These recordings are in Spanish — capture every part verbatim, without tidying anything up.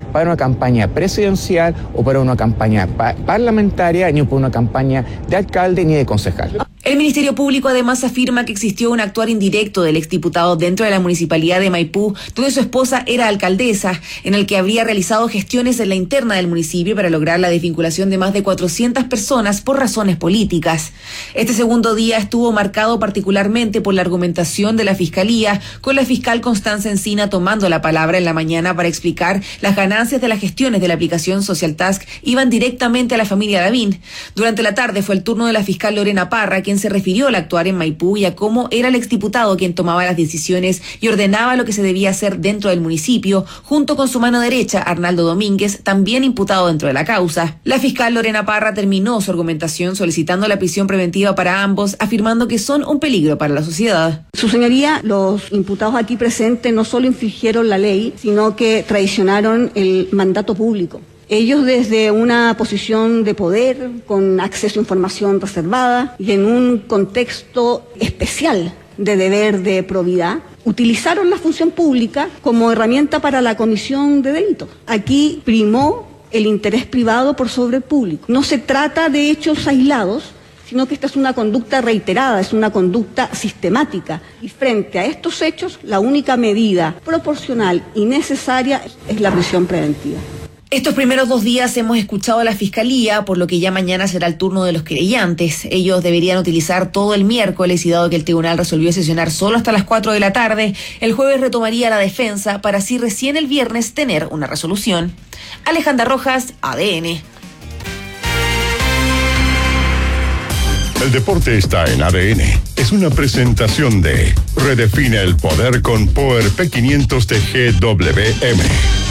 para una campaña presidencial o para una campaña pa- parlamentaria, ni para una campaña de alcalde ni de concejal. El Ministerio Público además afirma que existió un actuar indirecto del exdiputado dentro de la municipalidad de Maipú, donde su esposa era alcaldesa, en el que habría realizado gestiones en la interna del municipio para lograr la desvinculación de más de cuatrocientas personas por razones políticas. Este segundo día estuvo marcado particularmente por la argumentación de la Fiscalía, con la fiscal Constanza Encina tomando la palabra en la mañana para explicar las ganancias de las gestiones de la aplicación Social Task iban directamente a la familia Lavín. Durante la tarde fue el turno de la fiscal Lorena Parra, quien se refirió al actuar en Maipú y a cómo era el exdiputado quien tomaba las decisiones y ordenaba lo que se debía hacer dentro del municipio, junto con su mano derecha, Arnaldo Domínguez, también imputado dentro de la causa. La fiscal Lorena Parra terminó su argumentación solicitando la prisión preventiva para ambos, afirmando que son un peligro para la sociedad. Su señoría, los imputados aquí presentes no solo infringieron la ley, sino que traicionaron el mandato público. Ellos desde una posición de poder, con acceso a información reservada y en un contexto especial de deber de probidad, utilizaron la función pública como herramienta para la comisión de delitos. Aquí primó el interés privado por sobre el público. No se trata de hechos aislados, sino que esta es una conducta reiterada, es una conducta sistemática. Y frente a estos hechos, la única medida proporcional y necesaria es la prisión preventiva. Estos primeros dos días hemos escuchado a la Fiscalía, por lo que ya mañana será el turno de los querellantes. Ellos deberían utilizar todo el miércoles y dado que el tribunal resolvió sesionar solo hasta las cuatro de la tarde, el jueves retomaría la defensa para así recién el viernes tener una resolución. Alejandra Rojas, A D N. El deporte está en A D N. Es una presentación de Redefine el poder con Power P quinientos de G W M.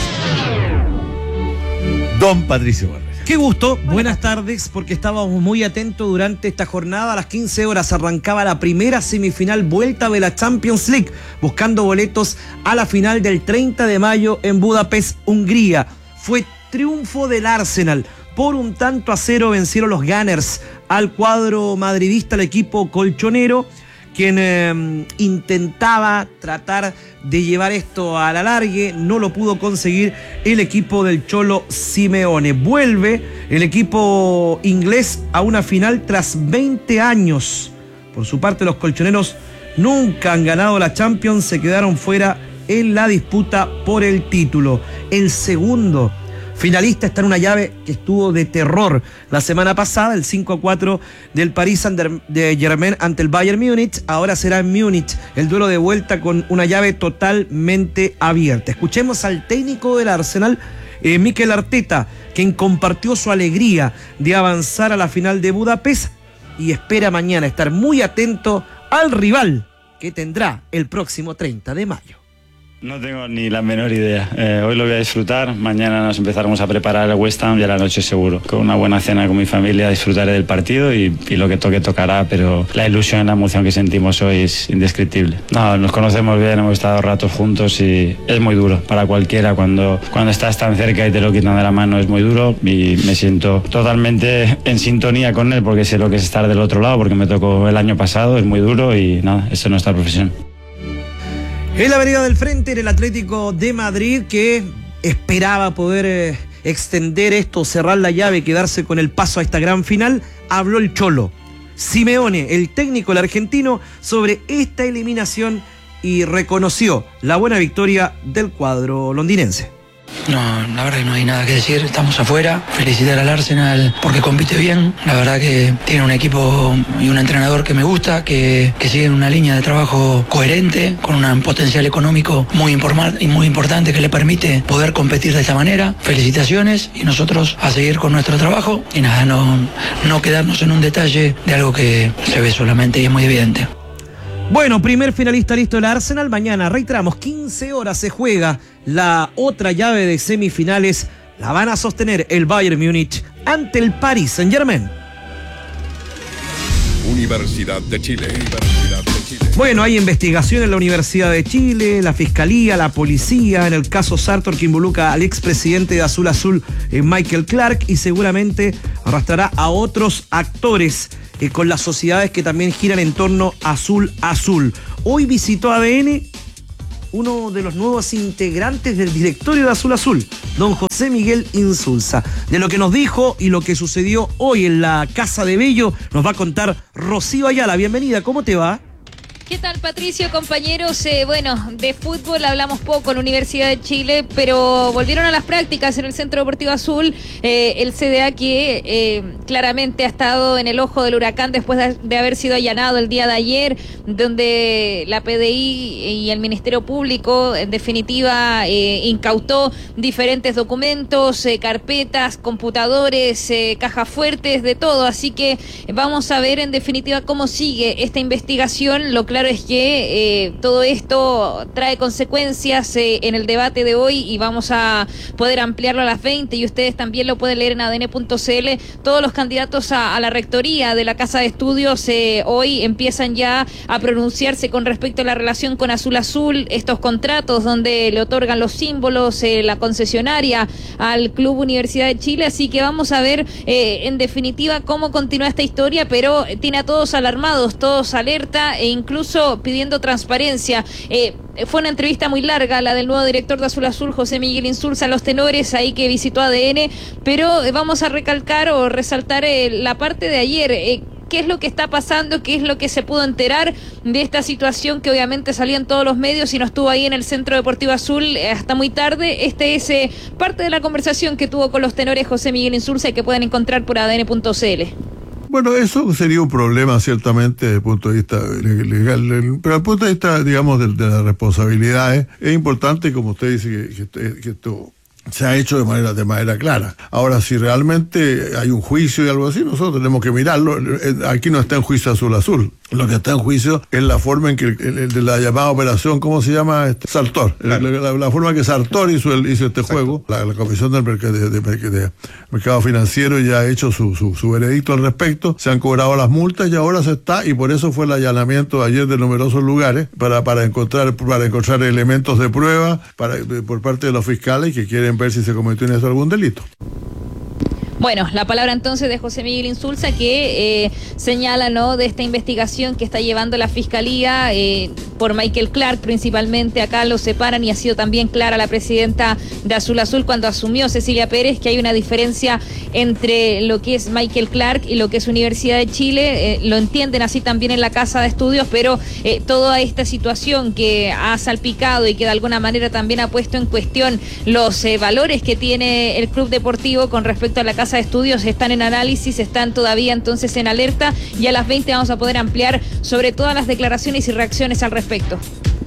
Don Patricio Barrera. Qué gusto, buenas tardes, porque estábamos muy atentos durante esta jornada. A las quince horas arrancaba la primera semifinal vuelta de la Champions League, buscando boletos a la final del treinta de mayo en Budapest, Hungría. Fue triunfo del Arsenal. Por un tanto a cero vencieron los Gunners al cuadro madridista, el equipo colchonero, quien eh, intentaba tratar de llevar esto a la largue, no lo pudo conseguir el equipo del Cholo Simeone. Vuelve el equipo inglés a una final tras veinte años. Por su parte, los colchoneros nunca han ganado la Champions, se quedaron fuera en la disputa por el título. El segundo finalista está en una llave que estuvo de terror la semana pasada, el cinco a cuatro del Paris Saint-Germain ante el Bayern Múnich. Ahora será en Múnich el duelo de vuelta con una llave totalmente abierta. Escuchemos al técnico del Arsenal, eh, Mikel Arteta, quien compartió su alegría de avanzar a la final de Budapest y espera mañana estar muy atento al rival que tendrá el próximo treinta de mayo. No tengo ni la menor idea. Eh, hoy lo voy a disfrutar, mañana nos empezaremos a preparar el West Ham y a la noche seguro. Con una buena cena con mi familia disfrutaré del partido y, y lo que toque tocará, pero la ilusión y la emoción que sentimos hoy es indescriptible. No, nos conocemos bien, hemos estado ratos juntos y es muy duro para cualquiera. Cuando, cuando estás tan cerca y te lo quitan de la mano es muy duro y me siento totalmente en sintonía con él porque sé lo que es estar del otro lado, porque me tocó el año pasado, es muy duro y nada, eso es nuestra profesión. En la vereda del frente, en el Atlético de Madrid, que esperaba poder eh, extender esto, cerrar la llave y quedarse con el paso a esta gran final, habló el Cholo Simeone, el técnico, el argentino, sobre esta eliminación y reconoció la buena victoria del cuadro londinense. No, la verdad que no hay nada que decir, estamos afuera. Felicitar al Arsenal porque compite bien. La verdad que tiene un equipo y un entrenador que me gusta, que, que sigue una línea de trabajo coherente, con un potencial económico muy, informal, y muy importante que le permite poder competir de esta manera. Felicitaciones y nosotros a seguir con nuestro trabajo y nada, no, no quedarnos en un detalle de algo que se ve solamente y es muy evidente. Bueno, primer finalista listo el Arsenal. Mañana, reiteramos, quince horas se juega la otra llave de semifinales. La van a sostener el Bayern Múnich ante el Paris Saint-Germain. Universidad de Chile. Universidad de Chile. Bueno, hay investigación en la Universidad de Chile, la Fiscalía, la Policía, en el caso Sartor, que involucra al expresidente de Azul Azul, eh, Michael Clark, y seguramente arrastrará a otros actores eh, con las sociedades que también giran en torno a Azul Azul. Hoy visitó A D N uno de los nuevos integrantes del directorio de Azul Azul, don José Miguel Insulza. De lo que nos dijo y lo que sucedió hoy en la Casa de Bello, nos va a contar Rocío Ayala. Bienvenida, ¿cómo te va? ¿Qué tal, Patricio, compañeros? Eh, bueno, de fútbol hablamos poco en la Universidad de Chile, pero volvieron a las prácticas en el Centro Deportivo Azul, eh, el C D A que eh, claramente ha estado en el ojo del huracán después de, de haber sido allanado el día de ayer, donde la P D I y el Ministerio Público, en definitiva, eh, incautó diferentes documentos, eh, carpetas, computadores, eh, cajas fuertes, de todo. Así que vamos a ver, en definitiva, cómo sigue esta investigación. Lo claro es que eh, todo esto trae consecuencias eh, en el debate de hoy y vamos a poder ampliarlo a las veinte, y ustedes también lo pueden leer en A D N punto C L. Todos los candidatos a, a la rectoría de la Casa de Estudios eh, hoy empiezan ya a pronunciarse con respecto a la relación con Azul Azul, estos contratos donde le otorgan los símbolos, eh, la concesionaria al Club Universidad de Chile. Así que vamos a ver eh, en definitiva cómo continúa esta historia, pero tiene a todos alarmados, todos alerta e incluso pidiendo transparencia. Eh, fue una entrevista muy larga la del nuevo director de Azul Azul, José Miguel Insulza, a los tenores, ahí que visitó A D N, pero eh, vamos a recalcar o resaltar eh, la parte de ayer. Eh, ¿Qué es lo que está pasando? ¿Qué es lo que se pudo enterar de esta situación que obviamente salía en todos los medios y no estuvo ahí en el Centro Deportivo Azul hasta muy tarde? Este es eh, parte de la conversación que tuvo con los tenores José Miguel Insulza y que pueden encontrar por A D N punto C L. Bueno, eso sería un problema ciertamente desde el punto de vista legal, pero desde el punto de vista, digamos, de, de las responsabilidades, es importante, como usted dice, que, que, que esto se ha hecho de manera de manera clara. Ahora, si realmente hay un juicio y algo así, nosotros tenemos que mirarlo. Aquí no está en juicio Azul Azul. Lo que está en juicio es la forma en que el, el, de la llamada operación, ¿cómo se llama? Este, Sartor. Claro. La, la, la forma en que Sartor hizo, el, hizo este Exacto. juego. La, la Comisión del Mercado, de, de, de, de Mercado Financiero ya ha hecho su, su, su veredicto al respecto. Se han cobrado las multas y ahora se está, y por eso fue el allanamiento ayer de numerosos lugares, para, para encontrar para encontrar elementos de prueba para, de, por parte de los fiscales que quieren ver si se cometió en eso algún delito. Bueno, la palabra entonces de José Miguel Insulza, que eh, señala, ¿no?, de esta investigación que está llevando la Fiscalía eh, por Michael Clark principalmente. Acá lo separan y ha sido también clara la presidenta de Azul Azul cuando asumió Cecilia Pérez, que hay una diferencia entre lo que es Michael Clark y lo que es Universidad de Chile. Eh, lo entienden así también en la Casa de Estudios, pero eh, toda esta situación que ha salpicado y que de alguna manera también ha puesto en cuestión los eh, valores que tiene el club deportivo con respecto a la Casa de Estudios están en análisis, están todavía entonces en alerta, y a las veinte vamos a poder ampliar sobre todas las declaraciones y reacciones al respecto.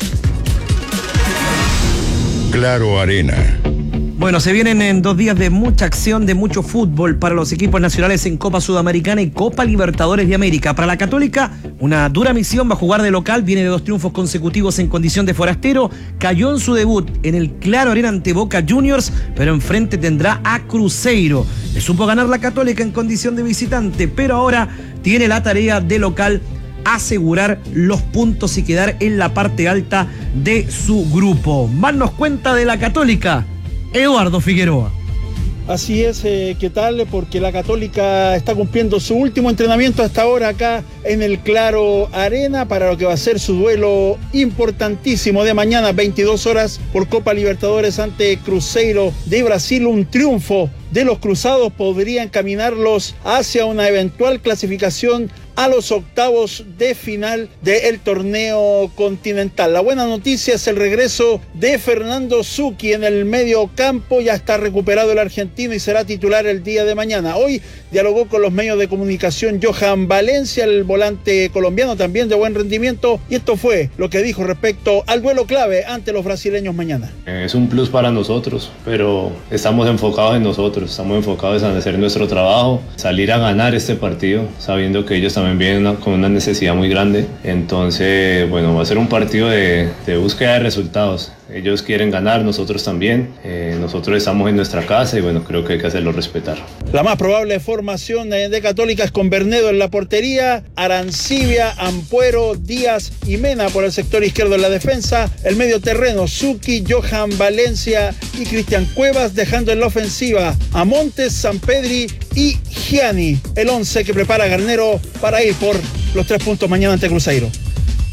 Claro Arena. Bueno, se vienen en dos días de mucha acción, de mucho fútbol para los equipos nacionales en Copa Sudamericana y Copa Libertadores de América. Para la Católica, una dura misión, va a jugar de local, viene de dos triunfos consecutivos en condición de forastero, cayó en su debut en el Claro Arena ante Boca Juniors, pero enfrente tendrá a Cruzeiro. Le supo ganar la Católica en condición de visitante, pero ahora tiene la tarea de local, asegurar los puntos y quedar en la parte alta de su grupo. Más nos cuenta de la Católica Eduardo Figueroa. Así es, eh, ¿qué tal? Porque la Católica está cumpliendo su último entrenamiento hasta ahora acá en el Claro Arena para lo que va a ser su duelo importantísimo de mañana, veintidós horas, por Copa Libertadores ante Cruzeiro de Brasil. Un triunfo de los cruzados podría encaminarlos hacia una eventual clasificación a los octavos de final del torneo continental. La buena noticia es el regreso de Fernando Zucchi en el medio campo. Ya está recuperado el argentino y será titular el día de mañana. Hoy dialogó con los medios de comunicación Johan Valencia, el volante colombiano también de buen rendimiento, y esto fue lo que dijo respecto al duelo clave ante los brasileños mañana. Es un plus para nosotros, pero estamos enfocados en nosotros, estamos enfocados en hacer nuestro trabajo, salir a ganar este partido, sabiendo que ellos también vienen una, con una necesidad muy grande. Entonces, bueno, va a ser un partido de, de búsqueda de resultados. Ellos quieren ganar, nosotros también. Eh, nosotros estamos en nuestra casa y bueno, creo que hay que hacerlo respetar. La más probable formación de Católica es con Bernedo en la portería, Arancibia, Ampuero, Díaz y Mena por el sector izquierdo en la defensa. El medio terreno, Zucchi, Johan Valencia y Cristian Cuevas, dejando en la ofensiva a Montes, Sampedri y Gianni. El once que prepara Garnero para ir por los tres puntos mañana ante Cruzeiro.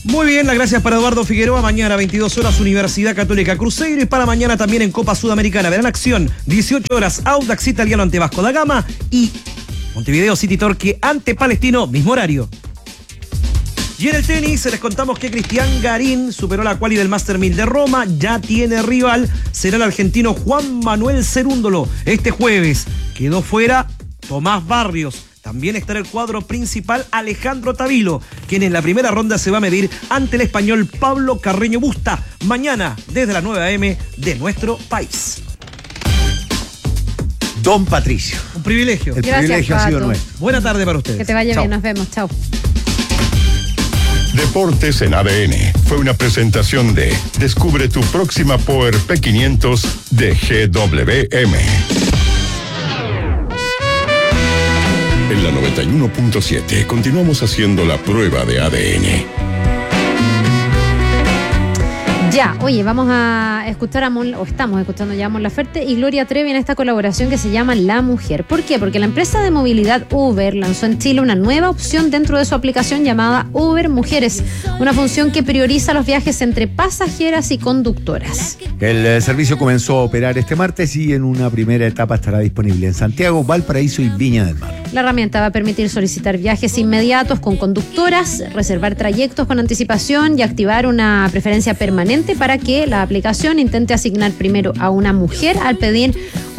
Muy bien, las gracias para Eduardo Figueroa. Mañana veintidós horas Universidad Católica Cruzeiro, y para mañana también en Copa Sudamericana verán acción dieciocho horas Audax Italiano ante Vasco da Gama y Montevideo City Torque ante Palestino, mismo horario. Y en el tenis les contamos que Cristian Garín superó la quali del Master mil de Roma, ya tiene rival, será el argentino Juan Manuel Cerúndolo. Este jueves quedó fuera Tomás Barrios. También estará el cuadro principal Alejandro Tavilo, quien en la primera ronda se va a medir ante el español Pablo Carreño Busta, mañana desde las nueve a eme de nuestro país. Don Patricio. Un privilegio. El Gracias, privilegio Pato. Ha sido nuestro. Buena tarde para ustedes. Que te vaya Chau. bien, nos vemos. Chao. Deportes en A D N fue una presentación de Descubre tu próxima Power P quinientos de G W M. En la noventa y uno punto siete continuamos haciendo la prueba de A D N. Ya, oye, vamos a escuchar a Mon, o estamos escuchando ya a Mon Laferte y Gloria Trevi en esta colaboración que se llama La Mujer. ¿Por qué? Porque la empresa de movilidad Uber lanzó en Chile una nueva opción dentro de su aplicación llamada Uber Mujeres, una función que prioriza los viajes entre pasajeras y conductoras. El eh, servicio comenzó a operar este martes y en una primera etapa estará disponible en Santiago, Valparaíso y Viña del Mar. La herramienta va a permitir solicitar viajes inmediatos con conductoras, reservar trayectos con anticipación y activar una preferencia permanente para que la aplicación intente asignar primero a una mujer al pedir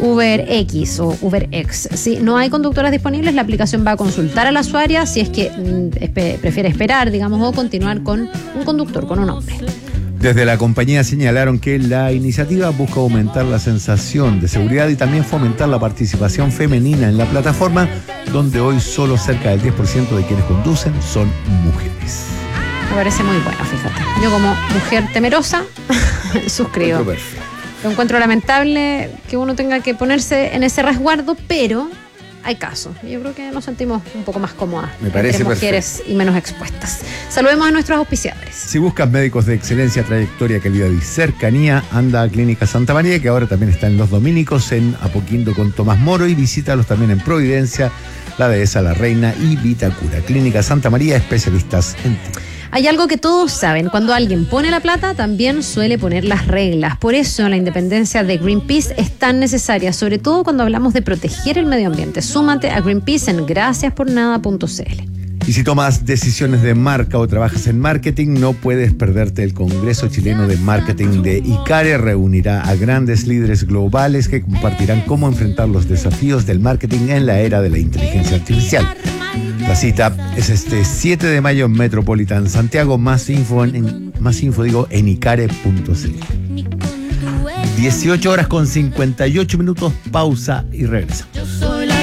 UberX o UberX. Si no hay conductoras disponibles, la aplicación va a consultar a la usuaria si es que mm, espe- prefiere esperar, digamos, o continuar con un conductor, con un hombre. Desde la compañía señalaron que la iniciativa busca aumentar la sensación de seguridad y también fomentar la participación femenina en la plataforma, donde hoy solo cerca del diez por ciento de quienes conducen son mujeres. Me parece muy bueno, fíjate. Yo como mujer temerosa, suscribo. Lo encuentro lamentable que uno tenga que ponerse en ese resguardo, pero hay casos. Yo creo que nos sentimos un poco más cómodas. Me parece entre mujeres perfecto. Y menos expuestas. Saludemos a nuestros auspiciadores. Si buscas médicos de excelencia, trayectoria, calidad y cercanía, anda a Clínica Santa María, que ahora también está en Los Dominicos, en Apoquindo con Tomás Moro, y visítalos también en Providencia, La Dehesa, La Reina y Vitacura. Clínica Santa María, especialistas en ti. Hay algo que todos saben, cuando alguien pone la plata, también suele poner las reglas. Por eso la independencia de Greenpeace es tan necesaria, sobre todo cuando hablamos de proteger el medio ambiente. Súmate a Greenpeace en gracias por nada punto c l. Y si tomas decisiones de marca o trabajas en marketing, no puedes perderte el Congreso Chileno de Marketing de ICARE. Reunirá a grandes líderes globales que compartirán cómo enfrentar los desafíos del marketing en la era de la inteligencia artificial. La cita es este siete de mayo en Metropolitan Santiago. Más info, en, más info digo, en icare punto c l. dieciocho horas con cincuenta y ocho minutos, pausa y regresamos.